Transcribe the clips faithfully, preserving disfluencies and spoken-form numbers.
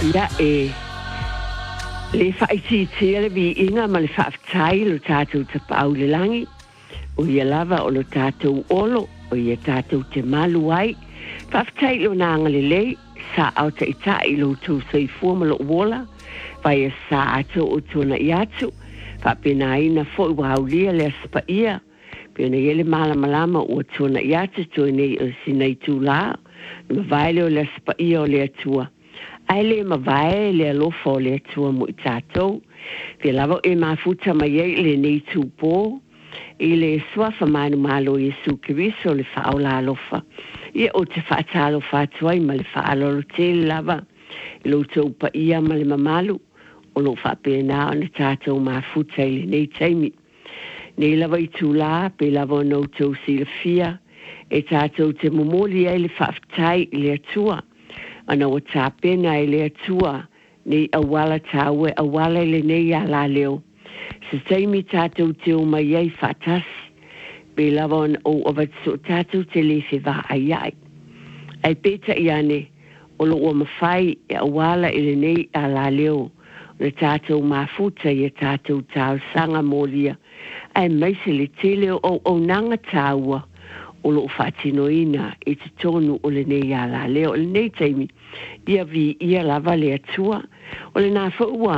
Ja, e le whaiti tere vi inga ma le whaaftai lo tātou te pau le langi. O ia lava o lo tātou olo, o ia tātou te malu ai. Whaaftai lo nanga le lei, sa au te itai lo tū sei fuama lo wola, vai e sa ato o tūna i atu, whapena ina fo i waulia le aspa ia, pena ele mala malama o tūna i atu tū nei o sinei tū la, ma vaile o le aspa ia o le atua. Ai le ma vai le alofa o le atua mo i tātou. Pe lava e mafuta mai ei le nei tūpō. I le swafa manu malo Jesu Kiriso le whao la alofa. Ia o te whaatalo whaatuai ma le whaalolo te le lava. I lo tau pa ia ma le mamalu. O lo whapena o na tātou mafuta i le nei taimi. Nei lava i tūla pe lava o nou tau sila fia. E tātou te momoli ai le whaaftai i le atua. Ana o tāpena e le atua nei awala tāwe awala le nei ala leo. Se taimi tātou te o mai ai whatasi, pe lava o avatso tātou te le se wā ai ai. Ai peta i ane, o lo o mawhai e awala e le nei ala leo, le tātou mafuta i a tātou tāu sanga molia, ai maise le tele o o nanga tāua, o lo whatinoina e te tonu o le nei ala leo, o le nei taimi, ia vi ia lava le atua, o le nā whaua,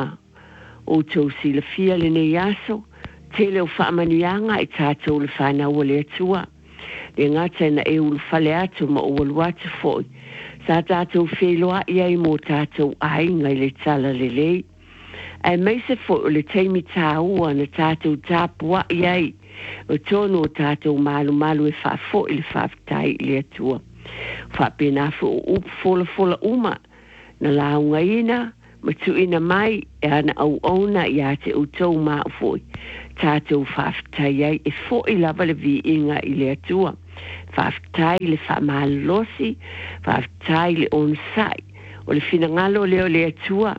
o tau si la fia le nei aso, te leo whaamanianga e tātou le whanau o le atua, le ngata na e ulu whale atu ma o waluatu foi, sa tātou wheloa ia i mō tātou ainga i le tala le lei, ai meise foi o le taimi tāua na tātou tāpua iai, o tono o tātou malu malu e whaafo i le whaaftai i le atua. Whapena fo o upu fola fola uma, na launga ina, ma tuina mai, e ana au auna i ate o tau maa foi. Tātou whaaftai ai e fo i lava le vi inga i le atua. Whaaftai le whaamalosi, whaaftai le onsai, o le finangalo leo le atua.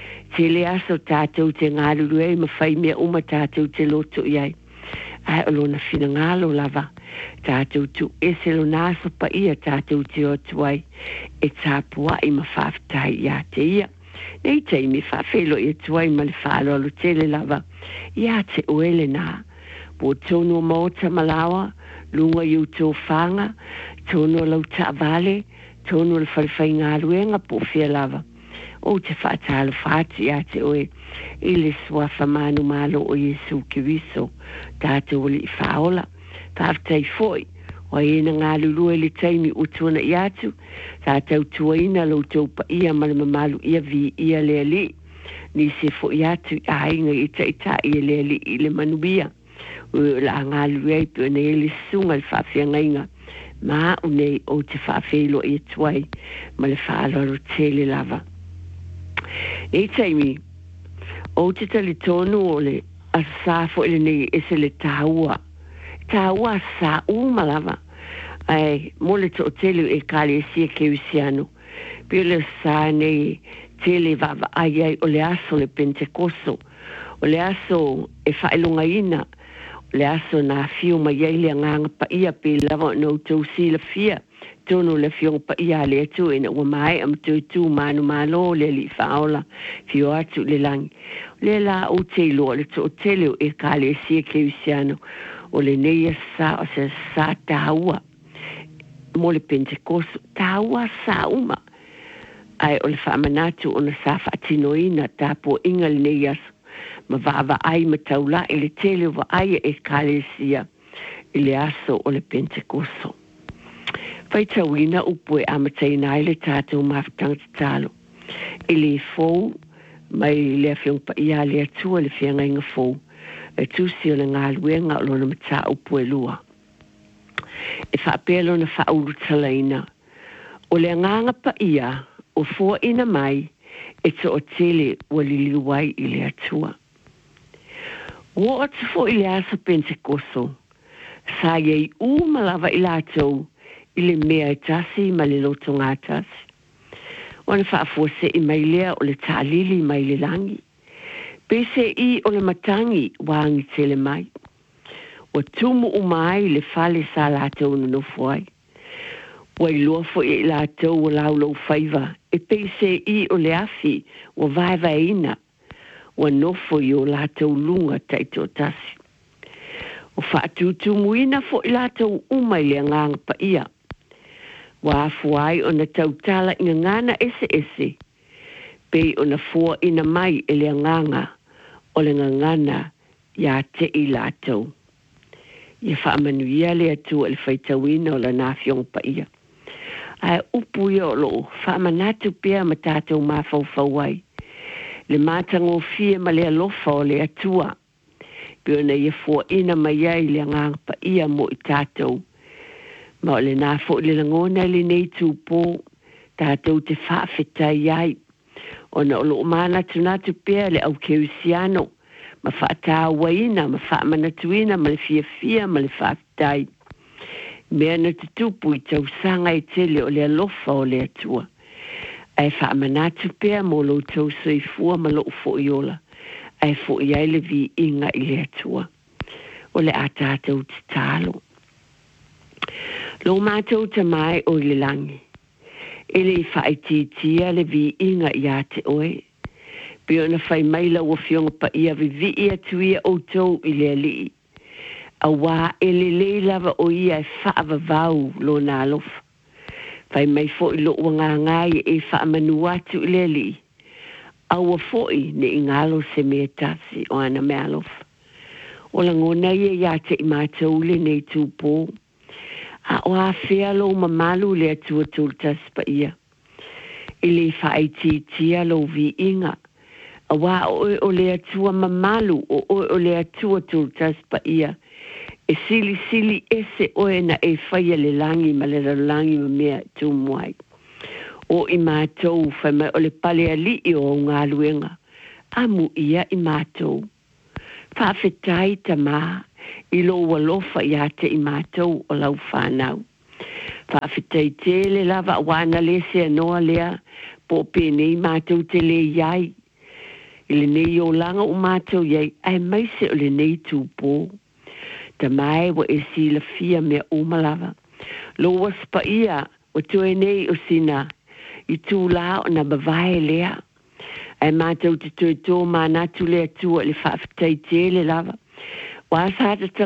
Te le aso tātou te ngaluru e ma whai mea uma tātou te loto iai. Ai o lona finangalo lava, tātou tu ese lo naso pa ia tātou te o tuai, e tāpua i ma whaftai ia te ia. Nei teimi whawhelo i tuai ma le whalo alo tele lava, ia te oele nā. Po tono maota malawa, lunga iu tō whanga, tono lau ta vale, tono le whaliwhai ngā ruenga po whia lava. O te whaatalo whaati ia te oe, i le swafa manu malo o Jesu Kiriso, tātou li i whaola, whaaftai foi, o ena ngā lulu e le taimi o tuana i atu, tātou tuaina lo tau pa ia malama malu ia vi ia le ali, ni se fo i atu i ainga i ta ita i le ali i le manuia, o la ngā lulu e pio ne le sunga le whaafia ngainga, maa o nei o te whaafelo i tuai, ma le whaalaro tele lava. Nei taimi, o te tali tonu o le asafo ele nei ese le tāua. Tāua sa uma lava. Ai, mole to tele e kale e sia ke usiano. Pio le sa nei tele vava ai ai o le aso le Pentecoso. O le aso e whaelunga ina. O le aso na fio mai ai le nganga pa ia pe lava no tau si la fia. Tono le fio pa ia le atu e na wamai am tu tu manu malo le li faola fio atu le langi. Le la o te lo le to tele e kale si ke usiano o le nei sa o se sa taua mo le Pentecosto taua sa uma ai o le whamanatu o na sa whaatinoina tapo inga le nei as ma vava ai ma taula e le tele wa ai e kale sia i le aso o le Pentecosto. Fai tauina upo e amataina ai le tātou mawhitanga te talo. E le fōu, mai le awhiong pa ia le atua le whianga inga fōu. E tūsi o na ngā luenga o lona mata upo e lua. E whaapelo na whauru talaina. O le nganga pa ia, o fōa ina mai, e to o tele wa liliwai i le atua. O atu fō i le asa Pentecosto, sa iei u malawa i lātou, i le mea e tasi ma le loto ngā tasi. Wana whaafuase i mai lea o le tālili mai le langi. Pese i o le matangi wangi tele mai. O tumu o mai le fale sa lātou no no fuai. Wai loa fo i lātou o lau lau whaiva e peise i o le afi o vai vai ina o nofo i o lātou lunga taito tasi. O whaatutu muina fo i lātou umai le nganga pa ia. Wa afu ai o na tautala i ngana ese ese. Pei o na fua ina mai e le nganga o le ngangana ia te i lātou. Ia whaamanuia le atu o le whaitawina o la nāwhiong pa ia. Ai upu ia o lo whaamanatu pia ma tātou mawhau ai. Le mātango fie ma le alofa o le atua. Pio na ia fua ina mai ai le ngang pa ia mo i tātou. Ma o le nā fo le langona le nei tūpō. Tātou te whaafetai ai. O na o lo mana tunatu pia le au keusiano. Ma whaata waina, ma whaamanatuina, ma le fia fia, ma le whaafetai. Mea na te tupu i tau sanga i tele o le alofa o le atua. Ai whaamanatu pia mo lo tau soifua ma lo ufo iola. Ai fo i aile vi inga i le atua. O le atātou te tālo. Lo mātou te mai o le langi. E le whaititia le vi inga i ate oe. Pio na whai maila o fionga pa ia vi vi ia tuia o tau i le alii. A wā e le le lava o ia e whaava vau lo nā alofa. Whai mai fo i lo ua ngā ngai e whaamanu atu i le alii. Aua foi ne ingalo se me tasi o ana me alofa. O la ngona ia ia te i mātou le nei tūpō. A o a whea lo mamalu le atua tūtas pa ia. I le whaiti tia lo vi inga. A wā o o le atua mamalu o o o le atua tūtas pa ia. E sili sili ese oe na e whaia le langi ma le langi ma mea tūmuai. O i mātou whai mai o le pale ali i o ngā luenga. Amu ia i mātou. Whawhetai ta mā, i lo walofa i ate i mātou o lau whanau. Whawhetai tele lava wana le se anoa lea, po pene i mātou te le iai. I le nei o langa o mātou iai, ai mai se o le nei tūpō. Ta mai wa e si la fia mea umalava. Lo waspa ia, o tue nei o sina, i tū la o na bawae lea. Ai mātou te tue tō mānatu lea tua le whawhetai tele lava. Wa sa